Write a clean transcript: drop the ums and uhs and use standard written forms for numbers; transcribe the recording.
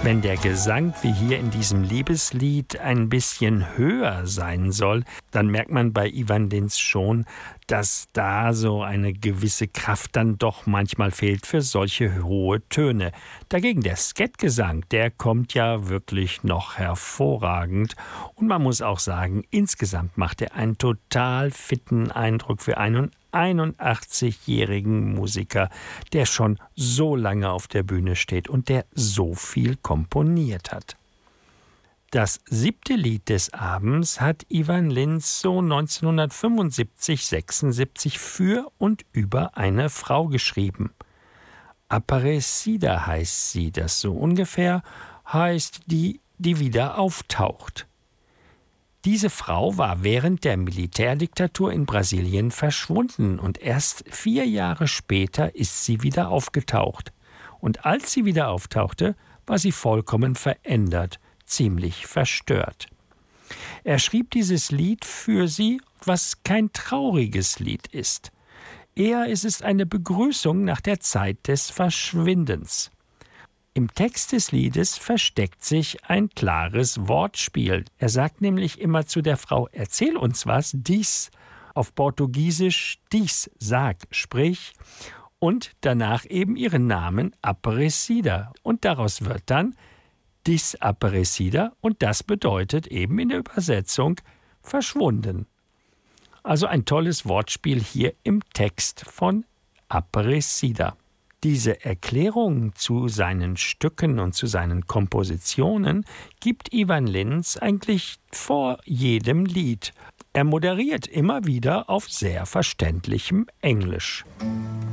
Wenn der Gesang, wie hier in diesem Liebeslied, ein bisschen höher sein soll, dann merkt man bei Ivan Lins schon, dass da so eine gewisse Kraft dann doch manchmal fehlt für solche hohe Töne. Dagegen der Skettgesang, der kommt ja wirklich noch hervorragend. Und man muss auch sagen, insgesamt macht er einen total fitten Eindruck für einen 81-jährigen Musiker, der schon so lange auf der Bühne steht und der so viel komponiert hat. Das 7. Lied des Abends hat Ivan Lins so 1975/76 für und über eine Frau geschrieben. Aparecida heißt sie, das so ungefähr heißt die wieder auftaucht. Diese Frau war während der Militärdiktatur in Brasilien verschwunden und erst 4 Jahre später ist sie wieder aufgetaucht. Und als sie wieder auftauchte, war sie vollkommen verändert, ziemlich verstört. Er schrieb dieses Lied für sie, was kein trauriges Lied ist. Eher ist es eine Begrüßung nach der Zeit des Verschwindens. Im Text des Liedes versteckt sich ein klares Wortspiel. Er sagt nämlich immer zu der Frau, erzähl uns was, dies, auf Portugiesisch dies, sag, sprich, und danach eben ihren Namen Aparecida. Und daraus wird dann Desaparecida und das bedeutet eben in der Übersetzung verschwunden. Also ein tolles Wortspiel hier im Text von Aparecida. Diese Erklärung zu seinen Stücken und zu seinen Kompositionen gibt Ivan Lins eigentlich vor jedem Lied. Er moderiert immer wieder auf sehr verständlichem Englisch.